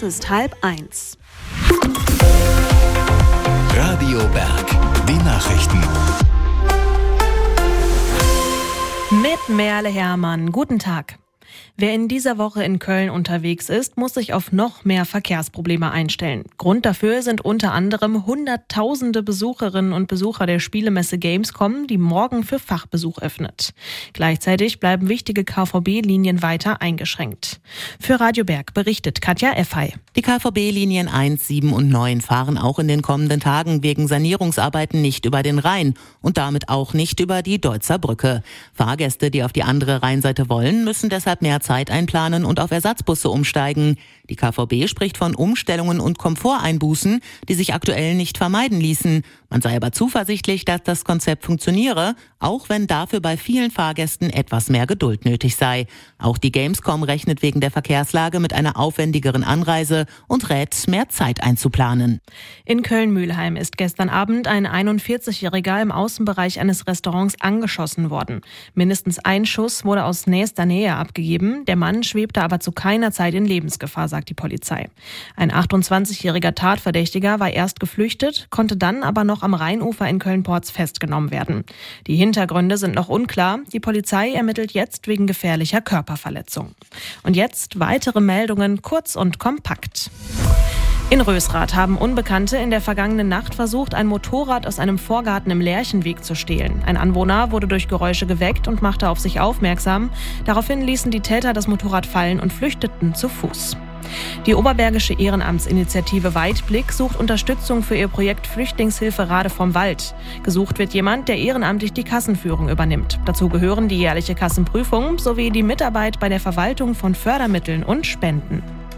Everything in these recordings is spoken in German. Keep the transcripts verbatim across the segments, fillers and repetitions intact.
ist halb eins. Radio Berg, die Nachrichten. Mit Merle Hermann. Guten Tag. Wer in dieser Woche in Köln unterwegs ist, muss sich auf noch mehr Verkehrsprobleme einstellen. Grund dafür sind unter anderem hunderttausende Besucherinnen und Besucher der Spielemesse Gamescom, die morgen für Fachbesuch öffnet. Gleichzeitig bleiben wichtige K V B-Linien weiter eingeschränkt. Für Radio Berg berichtet Katja Effey. Die K V B-Linien eins, sieben und neun fahren auch in den kommenden Tagen wegen Sanierungsarbeiten nicht über den Rhein und damit auch nicht über die Deutzer Brücke. Fahrgäste, die auf die andere Rheinseite wollen, müssen deshalb mehr Zeit einplanen und auf Ersatzbusse umsteigen. Die K V B spricht von Umstellungen und Komforteinbußen, die sich aktuell nicht vermeiden ließen. Man sei aber zuversichtlich, dass das Konzept funktioniere, auch wenn dafür bei vielen Fahrgästen etwas mehr Geduld nötig sei. Auch die Gamescom rechnet wegen der Verkehrslage mit einer aufwendigeren Anreise und rät, mehr Zeit einzuplanen. In Köln-Mühlheim ist gestern Abend ein einundvierzigjähriger im Außenbereich eines Restaurants angeschossen worden. Mindestens ein Schuss wurde aus nächster Nähe abgegeben. Der Mann schwebte aber zu keiner Zeit in Lebensgefahr, sagt die Polizei. Ein achtundzwanzigjähriger Tatverdächtiger war erst geflüchtet, konnte dann aber noch am Rheinufer in Köln-Porz festgenommen werden. Die Hintergründe sind noch unklar. Die Polizei ermittelt jetzt wegen gefährlicher Körperverletzung. Und jetzt weitere Meldungen, kurz und kompakt. In Rösrath haben Unbekannte in der vergangenen Nacht versucht, ein Motorrad aus einem Vorgarten im Lerchenweg zu stehlen. Ein Anwohner wurde durch Geräusche geweckt und machte auf sich aufmerksam. Daraufhin ließen die Täter das Motorrad fallen und flüchteten zu Fuß. Die Oberbergische Ehrenamtsinitiative Weitblick sucht Unterstützung für ihr Projekt Flüchtlingshilfe Rade vom Wald. Gesucht wird jemand, der ehrenamtlich die Kassenführung übernimmt. Dazu gehören die jährliche Kassenprüfung sowie die Mitarbeit bei der Verwaltung von Fördermitteln und Spenden.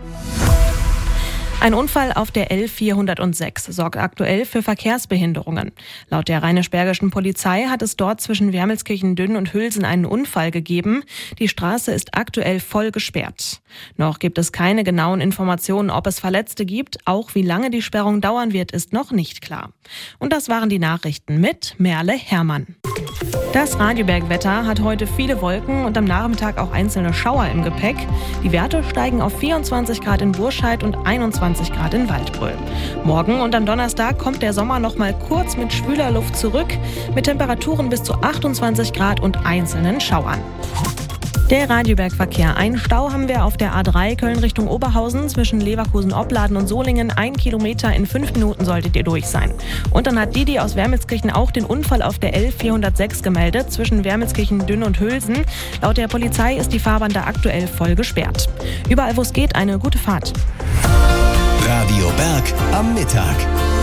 Ein Unfall auf der L vierhundertsechs sorgt aktuell für Verkehrsbehinderungen. Laut der rheinisch-bergischen Polizei hat es dort zwischen Wermelskirchen-Dünn und Hülsen einen Unfall gegeben. Die Straße ist aktuell voll gesperrt. Noch gibt es keine genauen Informationen, ob es Verletzte gibt. Auch wie lange die Sperrung dauern wird, ist noch nicht klar. Und das waren die Nachrichten mit Merle Hermann. Das Radioberg-Wetter hat heute viele Wolken und am Nachmittag auch einzelne Schauer im Gepäck. Die Werte steigen auf vierundzwanzig Grad in Burscheid und einundzwanzig Grad in Waldbröl. Morgen und am Donnerstag kommt der Sommer noch mal kurz mit schwüler Luft zurück, mit Temperaturen bis zu achtundzwanzig Grad und einzelnen Schauern. Der Radioberg-Verkehr. Einen Stau haben wir auf der A drei Köln Richtung Oberhausen zwischen Leverkusen-Opladen und Solingen. Ein Kilometer in fünf Minuten solltet ihr durch sein. Und dann hat Didi aus Wermelskirchen auch den Unfall auf der L vierhundertsechs gemeldet zwischen Wermelskirchen-Dünn und Hülsen. Laut der Polizei ist die Fahrbahn da aktuell voll gesperrt. Überall, wo es geht, eine gute Fahrt. Radio Berg am Mittag.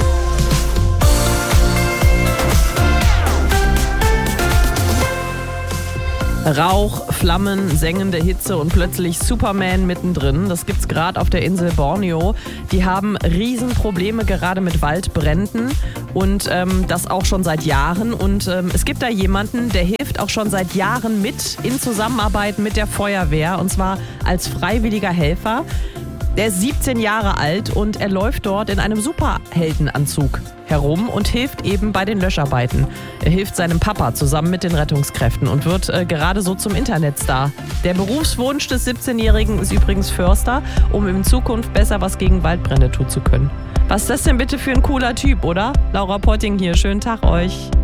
Rauch, Flammen, sengende Hitze und plötzlich Superman mittendrin. Das gibt's gerade auf der Insel Borneo. Die haben Riesenprobleme gerade mit Waldbränden und ähm, das auch schon seit Jahren. Und ähm, es gibt da jemanden, der hilft auch schon seit Jahren mit in Zusammenarbeit mit der Feuerwehr und zwar als freiwilliger Helfer. Der ist siebzehn Jahre alt und er läuft dort in einem Superheldenanzug herum und hilft eben bei den Löscharbeiten. Er hilft seinem Papa zusammen mit den Rettungskräften und wird äh, gerade so zum Internetstar. Der Berufswunsch des siebzehnjährigen ist übrigens Förster, um in Zukunft besser was gegen Waldbrände tun zu können. Was ist das denn bitte für ein cooler Typ, oder? Laura Potting hier, schönen Tag euch.